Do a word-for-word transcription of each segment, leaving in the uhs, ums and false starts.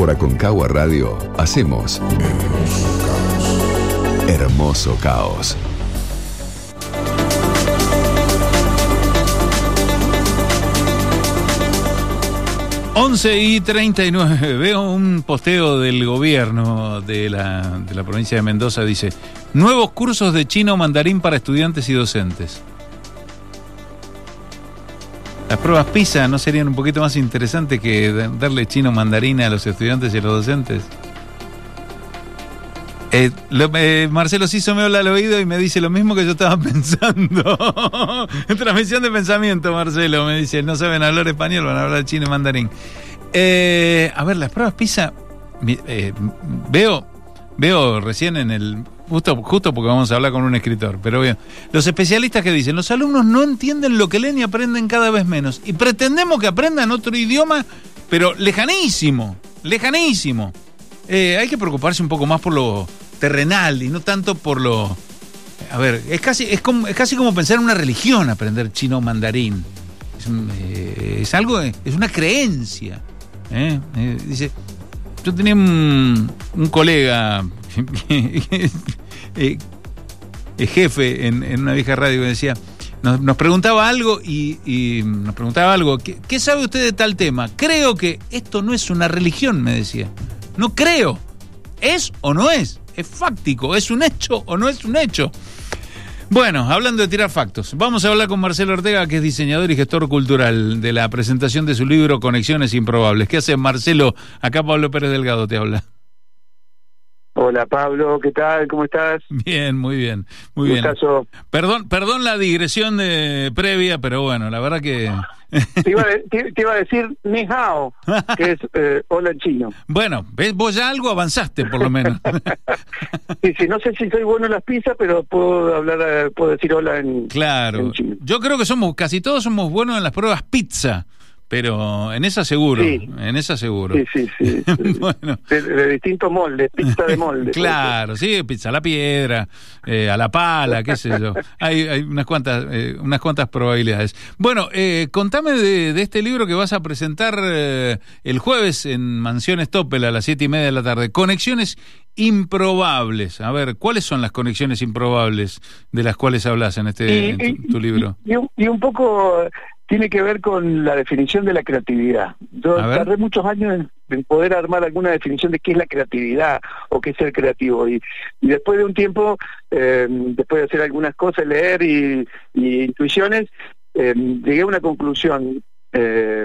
Por Aconcagua Radio hacemos Hermoso Caos. once y treinta y nueve. Veo un posteo del gobierno de la, de la provincia de Mendoza. Dice: nuevos cursos de chino mandarín para estudiantes y docentes. Las pruebas PISA ¿no serían un poquito más interesantes que darle chino mandarín a los estudiantes y a los docentes? Eh, lo, eh, Marcelo Ciso me habla al oído y me dice lo mismo que yo estaba pensando. Transmisión de pensamiento, Marcelo. Me dice: no saben hablar español, van a hablar chino y mandarín. Eh, a ver, las pruebas PISA. Eh, veo, veo recién en el... Justo, justo porque vamos a hablar con un escritor, pero bien. Los especialistas que dicen: los alumnos no entienden lo que leen y aprenden cada vez menos. Y pretendemos que aprendan otro idioma, pero lejanísimo, lejanísimo. Eh, hay que preocuparse un poco más por lo terrenal y no tanto por lo... A ver, es casi, es como, es casi como pensar en una religión aprender chino o mandarín. Es, eh, es algo, es una creencia. ¿eh? Eh, dice, yo tenía un, un colega... Eh, eh, jefe en, en una vieja radio que decía, nos, nos preguntaba algo y, y nos preguntaba algo, ¿qué, ¿qué sabe usted de tal tema? Creo que esto no es una religión, me decía. No creo. ¿Es o no es? Es fáctico. ¿Es un hecho o no es un hecho? Bueno, hablando de tirar factos, vamos a hablar con Marcelo Ortega, que es diseñador y gestor cultural, de la presentación de su libro Conexiones Improbables. ¿Qué haces, Marcelo? Acá Pablo Pérez Delgado te habla. Hola Pablo, ¿qué tal? ¿Cómo estás? Bien, muy bien, muy bien. Gustazo. Perdón, perdón la digresión de previa, pero bueno, la verdad que... Te iba, de, te, te iba a decir ni hao, que es eh, hola en chino. Bueno, ¿ves? Vos ya algo avanzaste, por lo menos. Sí, sí, no sé si soy bueno en las pizzas, pero puedo hablar, puedo decir hola en, claro. en chino. Yo creo que somos, casi todos somos buenos en las pruebas pizza. Pero en esa seguro, sí. en esa seguro. Sí, sí, sí. sí. Bueno. De, de distintos moldes, pizza de molde. Claro, sí, pizza a la piedra, eh, a la pala, qué sé yo. Hay, hay unas cuantas eh, unas cuantas probabilidades. Bueno, eh, contame de, de este libro que vas a presentar eh, el jueves en Mansiones Topel a las siete y media de la tarde. Conexiones improbables. A ver, ¿cuáles son las conexiones improbables de las cuales hablas en este y, en tu, y, tu libro? Y, y, un, y un poco... tiene que ver con la definición de la creatividad. Yo tardé muchos años en, en poder armar alguna definición de qué es la creatividad o qué es ser creativo. Y, y después de un tiempo, eh, después de hacer algunas cosas, leer y, y intuiciones, eh, llegué a una conclusión. Eh,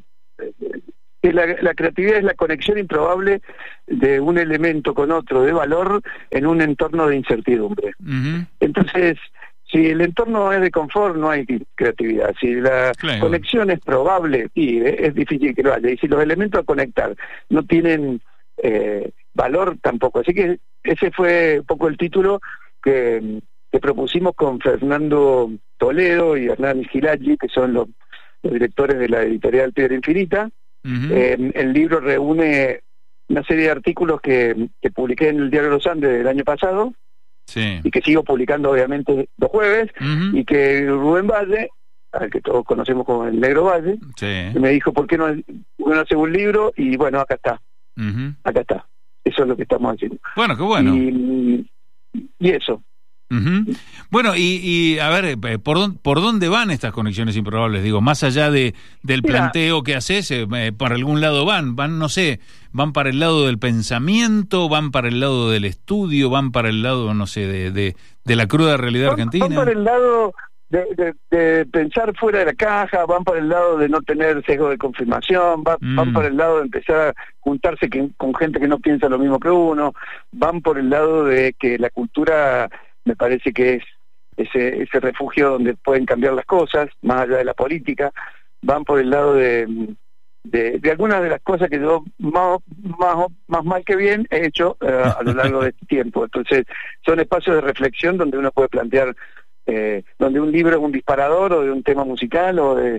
que la, la creatividad es la conexión improbable de un elemento con otro de valor en un entorno de incertidumbre. Uh-huh. Entonces... si el entorno es de confort, no hay creatividad. Si la claro. conexión es probable, sí, es difícil que lo haya. Y si los elementos a conectar no tienen eh, valor, tampoco. Así que ese fue un poco el título que, que propusimos con Fernando Toledo y Hernán Gilaggi, que son los, los directores de la editorial Piedra Infinita. Uh-huh. Eh, el libro reúne una serie de artículos que, que publiqué en el Diario de los Andes del año pasado. Sí. Y que sigo publicando obviamente los jueves, uh-huh. y que Rubén Valle, al que todos conocemos como el Negro Valle, sí. me dijo, ¿por qué no, no hace un libro? Y bueno, acá está, uh-huh. acá está, eso es lo que estamos haciendo. Bueno, qué bueno. Y, y eso. Uh-huh. Bueno, y, y a ver, ¿por dónde, ¿por dónde van estas conexiones improbables? Digo, más allá de del Mira, planteo que haces, eh, ¿para algún lado van? Van, no sé, van para el lado del pensamiento, van para el lado del estudio, van para el lado, no sé, de, de, de la cruda realidad van, argentina. Van para el lado de, de, de pensar fuera de la caja, van para el lado de no tener sesgo de confirmación, van, mm. van para el lado de empezar a juntarse que, con gente que no piensa lo mismo que uno, van por el lado de que la cultura... me parece que es ese ese refugio donde pueden cambiar las cosas, más allá de la política. Van por el lado de de, de algunas de las cosas que yo más, más, más mal que bien he hecho uh, a lo largo de este tiempo. Entonces, son espacios de reflexión donde uno puede plantear, eh, donde un libro es un disparador, o de un tema musical, o de,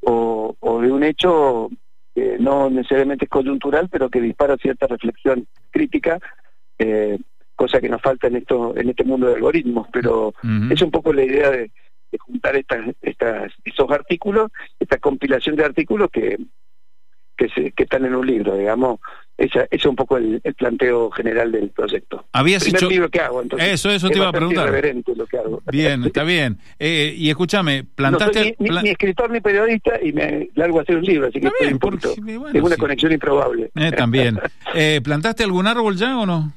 o, o de un hecho que no necesariamente es coyuntural, pero que dispara cierta reflexión crítica, eh, cosa que nos falta en esto en este mundo de algoritmos, pero uh-huh. es un poco la idea de, de juntar estas, estas esos artículos, esta compilación de artículos que que, se, que están en un libro, digamos. Esa, ese es un poco el, el planteo general del proyecto. Habías el primer hecho... libro que hago, entonces, eso, eso te iba a preguntar. Es irreverente lo que hago. Bien, está bien. Eh, y escúchame, plantaste... No soy ni, plan... ni, ni escritor ni periodista y me largo a hacer un libro, así que está bien, estoy un poquito, porque, bueno, tengo una sí. conexión improbable. Eh, también. Eh, ¿Plantaste algún árbol ya o no?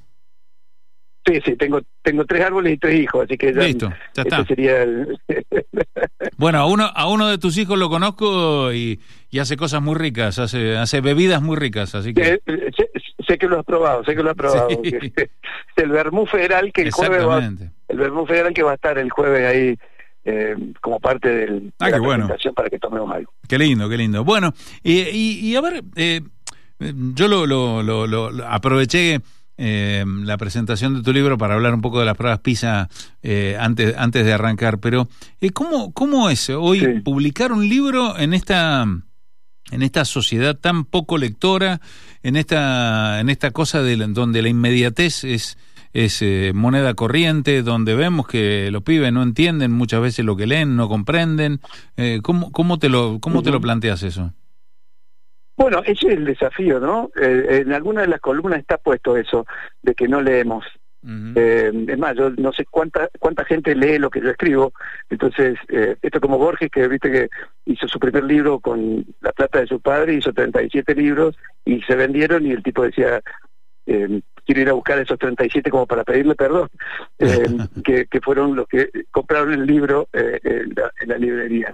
Sí, sí, tengo tengo tres árboles y tres hijos, así que ya, listo, ya está. Este sería el... Bueno, a uno a uno de tus hijos lo conozco y, y hace cosas muy ricas, hace hace bebidas muy ricas, así que... sé, sé, sé que lo has probado, sé que lo has probado. Sí. El Vermú Federal que el jueves va, el Vermú Federal que va a estar el jueves ahí eh, como parte del, ah, de la bueno. presentación para que tomemos algo. Qué lindo, qué lindo. Bueno, y, y, y a ver, eh, yo lo, lo, lo, lo aproveché eh, la presentación de tu libro para hablar un poco de las pruebas PISA eh, antes antes de arrancar, pero eh, ¿cómo, cómo es hoy sí. publicar un libro en esta en esta sociedad tan poco lectora, en esta en esta cosa de la, donde la inmediatez es es eh, moneda corriente, donde vemos que los pibes no entienden muchas veces lo que leen, no comprenden? Eh, ¿cómo, cómo te lo cómo uh-huh. te lo planteas eso? Bueno, ese es el desafío, ¿no? Eh, en alguna de las columnas está puesto eso, de que no leemos. Uh-huh. Eh, es más, yo no sé cuánta cuánta gente lee lo que yo escribo, entonces, eh, esto como Borges, que viste que hizo su primer libro con la plata de su padre, hizo treinta y siete libros y se vendieron y el tipo decía, eh, quiero ir a buscar esos treinta y siete como para pedirle perdón, eh, que, que fueron los que compraron el libro eh, en, la, en la librería.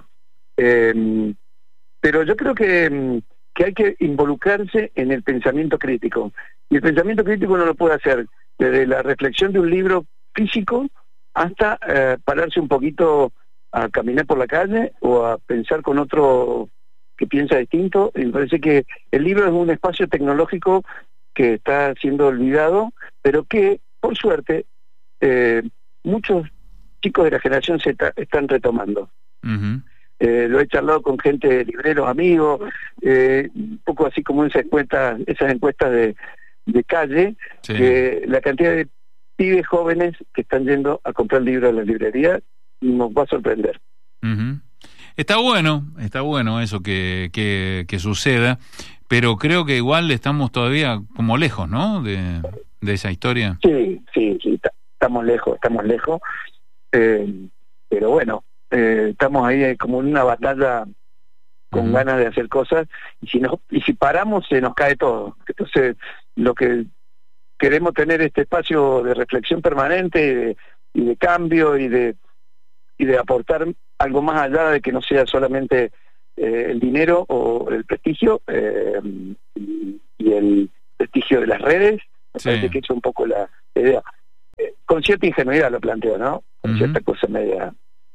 Eh, pero yo creo que... que hay que involucrarse en el pensamiento crítico. Y el pensamiento crítico uno lo puede hacer desde la reflexión de un libro físico hasta eh, pararse un poquito a caminar por la calle o a pensar con otro que piensa distinto. Y me parece que el libro es un espacio tecnológico que está siendo olvidado, pero que, por suerte, eh, muchos chicos de la generación Z están retomando. Uh-huh. Eh, lo he charlado con gente, libreros, amigos, eh, un poco así como esas encuestas, esas encuestas de, de calle, sí. que la cantidad de pibes jóvenes que están yendo a comprar libros en la librería nos va a sorprender. Uh-huh. Está bueno, está bueno eso que, que, que suceda, pero creo que igual estamos todavía como lejos, ¿no?, de, de esa historia. Sí, sí, sí, estamos lejos, estamos lejos, eh, pero bueno, Eh, estamos ahí como en una batalla con uh-huh. ganas de hacer cosas y si nos, y si paramos se nos cae todo. Entonces lo que queremos tener este espacio de reflexión permanente y de, y de cambio y de y de aportar algo más allá de que no sea solamente eh, el dinero o el prestigio eh, y, y el prestigio de las redes. Me sí. parece que es un poco la idea. Eh, con cierta ingenuidad lo planteo, ¿no? Con uh-huh. cierta cosa media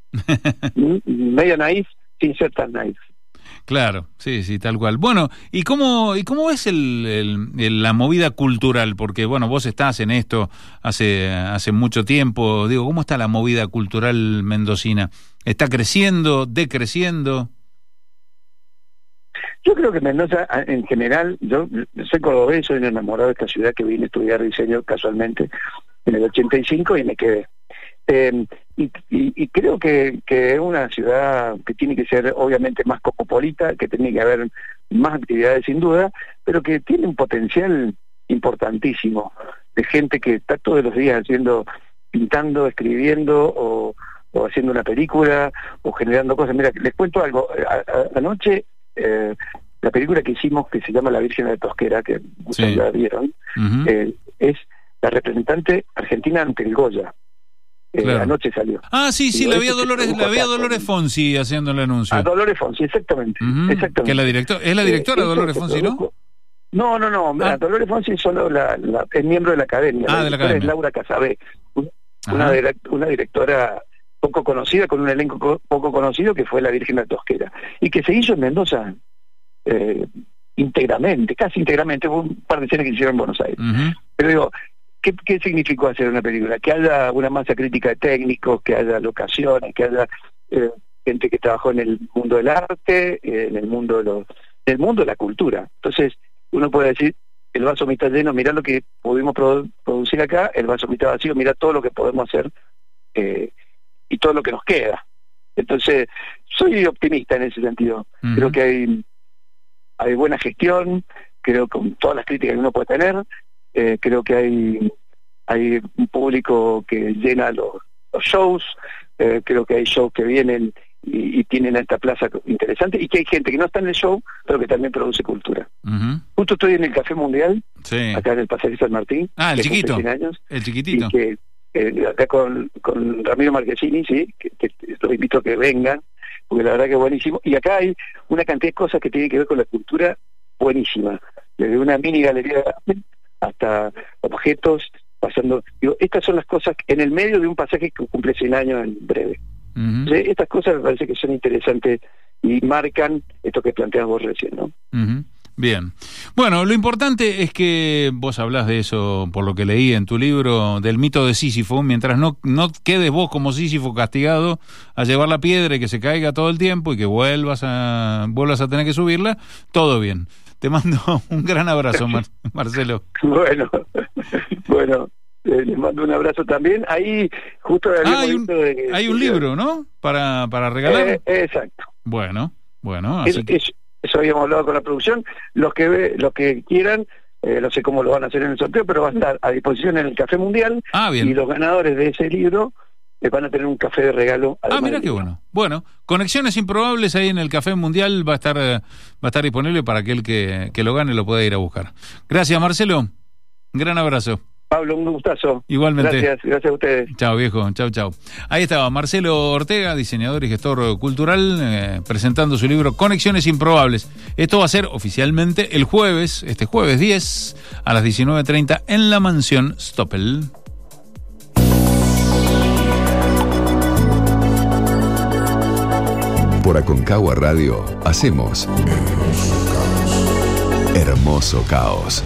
medio naif sin ser tan naif. Claro, sí, sí, tal cual. Bueno, ¿y cómo y cómo es el, el, el, la movida cultural? Porque, bueno, vos estás en esto hace hace mucho tiempo. Digo, ¿cómo está la movida cultural mendocina? ¿Está creciendo, decreciendo? Yo creo que Mendoza, en general, yo soy cordobés, soy un enamorado de esta ciudad que vine a estudiar diseño casualmente en el ochenta y cinco y me quedé. Eh, y, y, y creo que, que es una ciudad que tiene que ser obviamente más cosmopolita, que tiene que haber más actividades sin duda, pero que tiene un potencial importantísimo de gente que está todos los días haciendo, pintando, escribiendo o, o haciendo una película o generando cosas. Mira, les cuento algo. A, a, anoche eh, la película que hicimos, que se llama La Virgen de Tosquera, que muchos sí. la vieron, uh-huh. eh, es la representante argentina ante el Goya. Eh, claro. Anoche salió. Ah, sí, sí, la había Dolores, la había Dolores Fonsi haciendo el anuncio. Ah, Dolores Fonsi, exactamente, uh-huh. exactamente. Que la directora, es la directora eh, Dolores Fonsi, ¿no? No, no, no, ah. Dolores Fonsi solo la, la, es miembro de la academia. Ah, la de la academia. Es Laura Casabé, una, una, una directora poco conocida, con un elenco co- poco conocido, que fue La Virgen de Tosquera, y que se hizo en Mendoza eh, íntegramente, casi íntegramente, hubo un par de escenas que se hicieron en Buenos Aires. Uh-huh. Pero digo, ¿Qué, ¿Qué significó hacer una película? Que haya una masa crítica de técnicos, que haya locaciones, que haya eh, gente que trabajó en el mundo del arte, eh, en el mundo de los, en el mundo de la cultura. Entonces, uno puede decir, el vaso mitad lleno, mirá lo que pudimos produ- producir acá, el vaso mitad vacío, mirá todo lo que podemos hacer eh, y todo lo que nos queda. Entonces, soy optimista en ese sentido. Uh-huh. Creo que hay, hay buena gestión, creo, con todas las críticas que uno puede tener, eh, creo que hay hay un público que llena los, los shows, eh, creo que hay shows que vienen y, y tienen esta plaza interesante, y que hay gente que no está en el show, pero que también produce cultura. Uh-huh. Justo estoy en el Café Mundial, sí. acá en el Pasaje San Martín. Ah, el chiquito, años, el chiquitito. Y que, eh, acá con, con Ramiro Marchesini, sí, que, que los invito a que vengan, porque la verdad que es buenísimo. Y acá hay una cantidad de cosas que tienen que ver con la cultura buenísima, desde una mini galería hasta objetos, pasando, digo, estas son las cosas en el medio de un pasaje que cumple cien años en breve. Uh-huh. Entonces, estas cosas me parece que son interesantes y marcan esto que planteas vos recién, ¿no? Uh-huh. Bien. Bueno, lo importante es que vos hablás de eso, por lo que leí en tu libro, del mito de Sísifo, mientras no, no quedes vos como Sísifo castigado a llevar la piedra y que se caiga todo el tiempo y que vuelvas a vuelvas a tener que subirla, todo bien. Te mando un gran abrazo, Mar- Marcelo. Bueno, bueno, eh, les mando un abrazo también. Ahí justo ah, hay un, de que, hay un libro, ¿no? Para, para regalar. Eh, exacto. Bueno, bueno. Así es, que... es, eso habíamos hablado con la producción. Los que ve, los que quieran, eh, no sé cómo lo van a hacer en el sorteo, pero va a estar a disposición en el Café Mundial. Ah, bien. Y los ganadores de ese libro les van a tener un café de regalo. Ah, mira qué bueno. Bueno, Conexiones Improbables ahí en el Café Mundial va a estar va a estar disponible para aquel que, que lo gane lo pueda ir a buscar. Gracias, Marcelo. Un gran abrazo. Pablo, un gustazo. Igualmente. Gracias, gracias a ustedes. Chao, viejo. Chao, chao. Ahí estaba Marcelo Ortega, diseñador y gestor cultural, eh, presentando su libro Conexiones Improbables. Esto va a ser oficialmente el jueves, este jueves diez, a las diecinueve treinta en la Mansión Stoppel. Por Aconcagua Radio hacemos Hermoso Caos.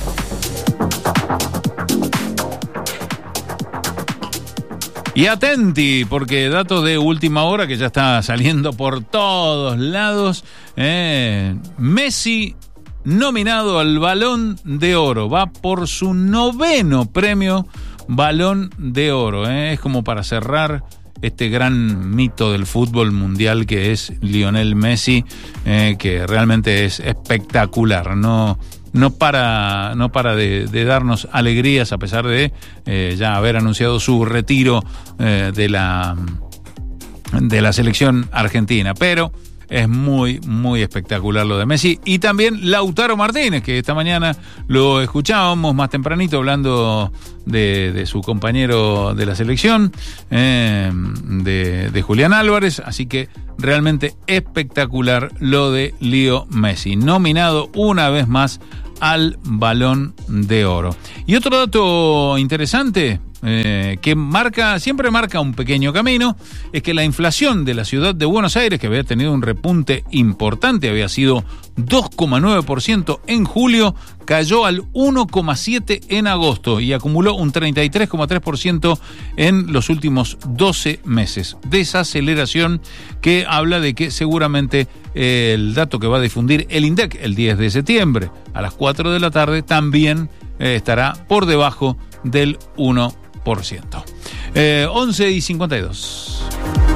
Y atenti, porque datos de última hora que ya está saliendo por todos lados. Eh, Messi nominado al Balón de Oro, va por su noveno premio Balón de Oro. Eh. Es como para cerrar este gran mito del fútbol mundial que es Lionel Messi, eh, que realmente es espectacular, no no para no para de, de darnos alegrías a pesar de eh, ya haber anunciado su retiro eh, de la de la selección argentina, pero es muy, muy espectacular lo de Messi. Y también Lautaro Martínez, que esta mañana lo escuchábamos más tempranito hablando de, de su compañero de la selección, eh, de, de Julián Álvarez. Así que realmente espectacular lo de Leo Messi, nominado una vez más al Balón de Oro. Y otro dato interesante, eh, que marca, siempre marca un pequeño camino, es que la inflación de la ciudad de Buenos Aires, que había tenido un repunte importante, había sido dos coma nueve por ciento en julio, cayó al uno coma siete por ciento en agosto y acumuló un treinta y tres coma tres por ciento en los últimos doce meses. Desaceleración que habla de que seguramente eh, el dato que va a difundir el INDEC el diez de septiembre a las cuatro de la tarde también eh, estará por debajo del uno por ciento. Eh, once y cincuenta y dos.